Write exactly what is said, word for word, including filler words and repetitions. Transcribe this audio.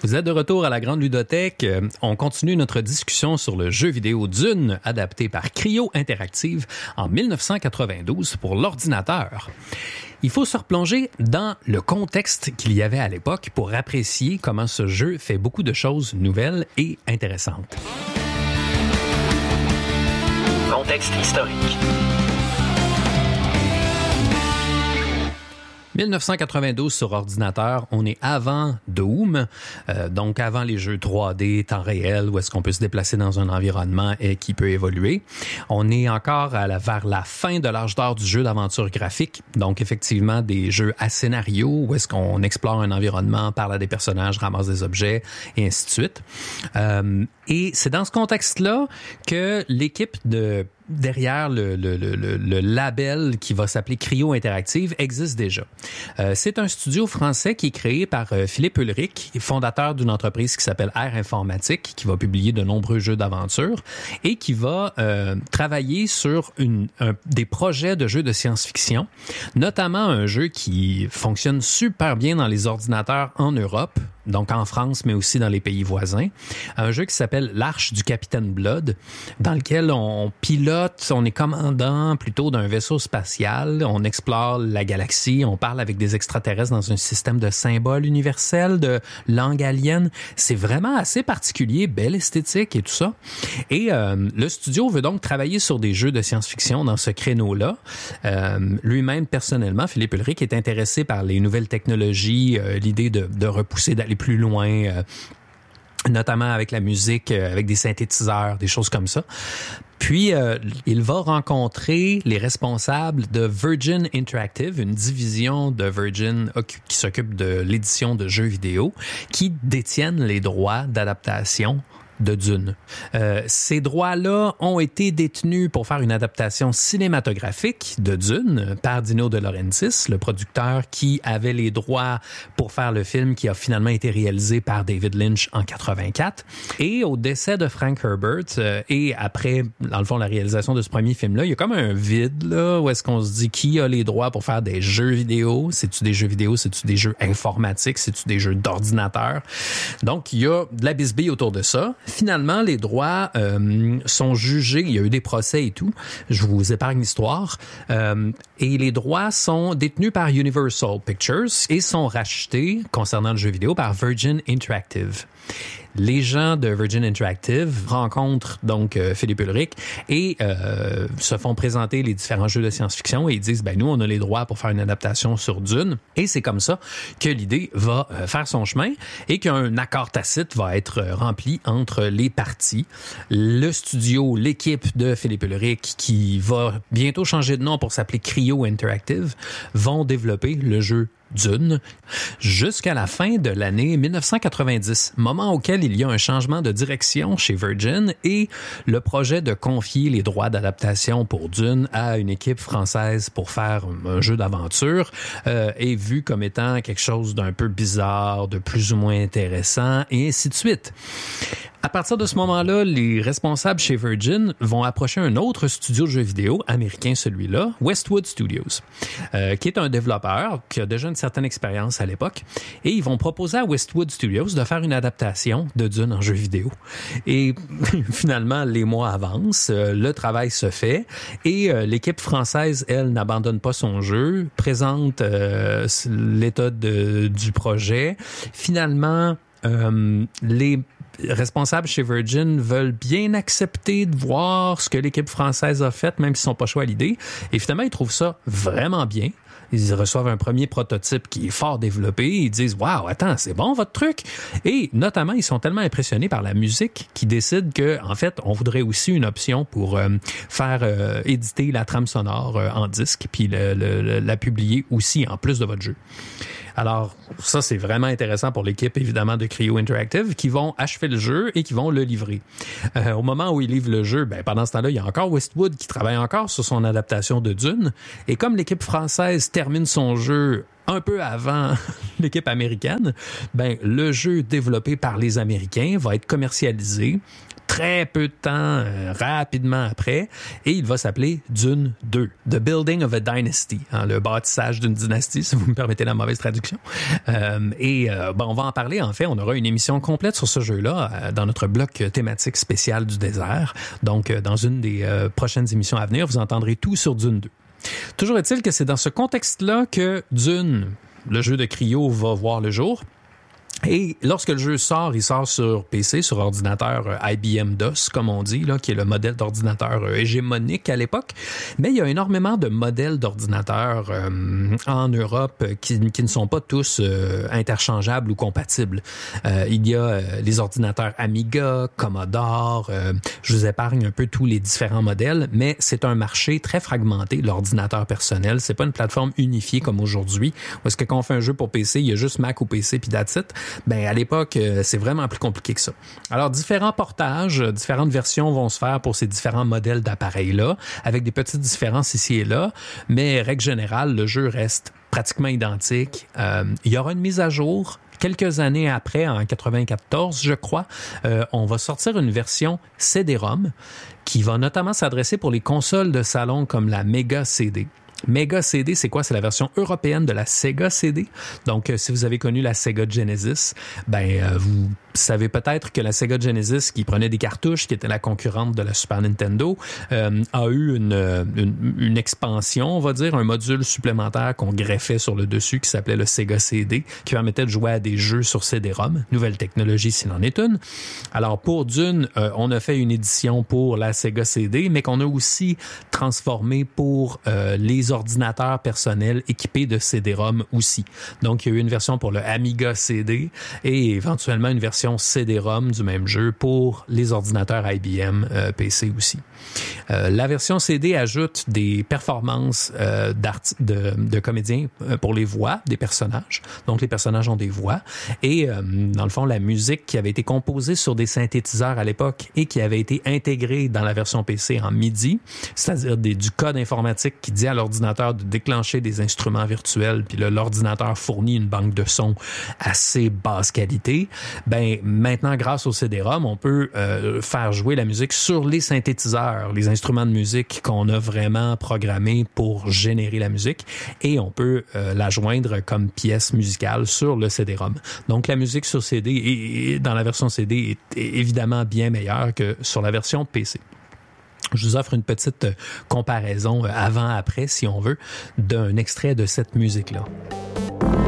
Vous êtes de retour à la Grande Ludothèque. On continue notre discussion sur le jeu vidéo Dune, adapté par Cryo Interactive en dix-neuf cent quatre-vingt-douze pour l'ordinateur. Il faut se replonger dans le contexte qu'il y avait à l'époque pour apprécier comment ce jeu fait beaucoup de choses nouvelles et intéressantes. Contexte historique. dix-neuf cent quatre-vingt-douze sur ordinateur, on est avant Doom, euh, donc avant les jeux trois D, temps réel, où est-ce qu'on peut se déplacer dans un environnement et qui peut évoluer. On est encore à la, vers la fin de l'âge d'or du jeu d'aventure graphique, donc effectivement des jeux à scénario, où est-ce qu'on explore un environnement, parle à des personnages, ramasse des objets, et ainsi de suite. Euh, et c'est dans ce contexte-là que l'équipe de derrière le, le, le, le label qui va s'appeler Cryo Interactive existe déjà. Euh, c'est un studio français qui est créé par euh, Philippe Ulrich, fondateur d'une entreprise qui s'appelle Air Informatique, qui va publier de nombreux jeux d'aventure et qui va euh, travailler sur une, un, des projets de jeux de science-fiction, notamment un jeu qui fonctionne super bien dans les ordinateurs en Europe, donc en France, mais aussi dans les pays voisins. Un jeu qui s'appelle L'Arche du Capitaine Blood, dans lequel on pilote, on est commandant plutôt d'un vaisseau spatial, on explore la galaxie, on parle avec des extraterrestres dans un système de symboles universels, de langue alien. C'est vraiment assez particulier, belle esthétique et tout ça. Et euh, le studio veut donc travailler sur des jeux de science-fiction dans ce créneau-là. Euh, lui-même, personnellement, Philippe Ulrich est intéressé par les nouvelles technologies, euh, l'idée de, de repousser, d'aller plus loin, euh, notamment avec la musique, euh, avec des synthétiseurs, des choses comme ça. Puis, euh, il va rencontrer les responsables de Virgin Interactive, une division de Virgin qui s'occupe de l'édition de jeux vidéo, qui détiennent les droits d'adaptation de Dune. Euh, ces droits-là ont été détenus pour faire une adaptation cinématographique de Dune par Dino De Laurentiis, le producteur qui avait les droits pour faire le film qui a finalement été réalisé par David Lynch en quatre-vingt-quatre. Et au décès de Frank Herbert euh, et après, dans le fond, la réalisation de ce premier film-là, il y a comme un vide là où est-ce qu'on se dit qui a les droits pour faire des jeux vidéo? C'est-tu des jeux vidéo? C'est-tu des jeux informatiques? C'est-tu des jeux d'ordinateur? Donc, il y a de la bisbille autour de ça. Finalement, les droits euh, sont jugés. Il y a eu des procès et tout. Je vous épargne l'histoire. Euh, et les droits sont détenus par Universal Pictures et sont rachetés, concernant le jeu vidéo, par Virgin Interactive. Les gens de Virgin Interactive rencontrent donc euh, Philippe Ulrich et euh, se font présenter les différents jeux de science-fiction et ils disent ben nous on a les droits pour faire une adaptation sur Dune et c'est comme ça que l'idée va euh, faire son chemin et qu'un accord tacite va être euh, rempli entre les parties. Le studio, l'équipe de Philippe Ulrich qui va bientôt changer de nom pour s'appeler Cryo Interactive vont développer le jeu Dune jusqu'à la fin de l'année dix-neuf cent quatre-vingt-dix, moment auquel il y a un changement de direction chez Virgin et le projet de confier les droits d'adaptation pour Dune à une équipe française pour faire un jeu d'aventure euh, est vu comme étant quelque chose d'un peu bizarre, de plus ou moins intéressant et ainsi de suite. À partir de ce moment-là, les responsables chez Virgin vont approcher un autre studio de jeux vidéo, américain celui-là, Westwood Studios, euh, qui est un développeur qui a déjà une certaine expérience à l'époque, et ils vont proposer à Westwood Studios de faire une adaptation de Dune en jeu vidéo. Et finalement, les mois avancent, euh, le travail se fait, et euh, l'équipe française, elle, n'abandonne pas son jeu, présente euh, l'état de, du projet. Finalement, euh, les responsables chez Virgin veulent bien accepter de voir ce que l'équipe française a fait, même s'ils sont pas chauds à l'idée. Et finalement, ils trouvent ça vraiment bien. Ils reçoivent un premier prototype qui est fort développé. Ils disent « Wow, attends, c'est bon votre truc? » Et notamment, ils sont tellement impressionnés par la musique qu'ils décident que, en fait, on voudrait aussi une option pour euh, faire euh, éditer la trame sonore euh, en disque puis le, le, la publier aussi en plus de votre jeu. Alors, ça, c'est vraiment intéressant pour l'équipe, évidemment, de Cryo Interactive, qui vont achever le jeu et qui vont le livrer. Euh, au moment où ils livrent le jeu, ben, pendant ce temps-là, il y a encore Westwood qui travaille encore sur son adaptation de Dune. Et comme l'équipe française termine son jeu un peu avant l'équipe américaine, ben, le jeu développé par les Américains va être commercialisé très peu de temps, euh, rapidement après, et il va s'appeler Dune deux, The Building of a Dynasty, hein, le bâtissage d'une dynastie, si vous me permettez la mauvaise traduction. Euh, et euh, bon, on va en parler, en fait, on aura une émission complète sur ce jeu-là euh, dans notre bloc thématique spécial du désert. Donc, euh, dans une des euh, prochaines émissions à venir, vous entendrez tout sur Dune deux. Toujours est-il que c'est dans ce contexte-là que Dune, le jeu de Cryo, va voir le jour. Et lorsque le jeu sort, il sort sur P C, sur ordinateur euh, I B M DOS, comme on dit, là, qui est le modèle d'ordinateur euh, hégémonique à l'époque. Mais il y a énormément de modèles d'ordinateurs euh, en Europe qui, qui ne sont pas tous euh, interchangeables ou compatibles. Euh, il y a euh, les ordinateurs Amiga, Commodore, euh, je vous épargne un peu tous les différents modèles, mais c'est un marché très fragmenté, l'ordinateur personnel. C'est pas une plateforme unifiée comme aujourd'hui, où est-ce que quand on fait un jeu pour P C, il y a juste Mac ou P C puis that's it. Ben, à l'époque, c'est vraiment plus compliqué que ça. Alors, différents portages, différentes versions vont se faire pour ces différents modèles d'appareils-là, avec des petites différences ici et là, mais règle générale, le jeu reste pratiquement identique. Euh, il y aura une mise à jour. Quelques années après, en quatre-vingt-quatorze, je crois, euh, on va sortir une version C D-ROM qui va notamment s'adresser pour les consoles de salon comme la Mega C D. Mega C D, c'est quoi? C'est la version européenne de la Sega C D. Donc, euh, si vous avez connu la Sega Genesis, ben euh, vous savez peut-être que la Sega Genesis, qui prenait des cartouches, qui était la concurrente de la Super Nintendo, euh, a eu une, une, une expansion, on va dire, un module supplémentaire qu'on greffait sur le dessus qui s'appelait le Sega C D, qui permettait de jouer à des jeux sur C D-ROM. Nouvelle technologie, s'il en est une. Alors, pour Dune, euh, on a fait une édition pour la Sega C D, mais qu'on a aussi transformé pour euh, les ordinateurs personnels équipés de C D-ROM aussi. Donc, il y a eu une version pour le Amiga C D et éventuellement une version C D-ROM du même jeu pour les ordinateurs I B M euh, P C aussi. Euh, la version C D ajoute des performances euh, de, de comédiens euh, pour les voix des personnages. Donc, les personnages ont des voix. Et euh, dans le fond, la musique qui avait été composée sur des synthétiseurs à l'époque et qui avait été intégrée dans la version P C en MIDI, c'est-à-dire des, du code informatique qui dit à l'ordinateur de déclencher des instruments virtuels, puis là, l'ordinateur fournit une banque de sons assez basse qualité. Ben, maintenant, grâce au C D-ROM, on peut euh, faire jouer la musique sur les synthétiseurs, les instruments de musique qu'on a vraiment programmés pour générer la musique, et on peut euh, la joindre comme pièce musicale sur le C D-ROM. Donc, la musique sur C D, et, et dans la version C D, est, est évidemment bien meilleure que sur la version P C. Je vous offre une petite comparaison avant-après, si on veut, d'un extrait de cette musique-là.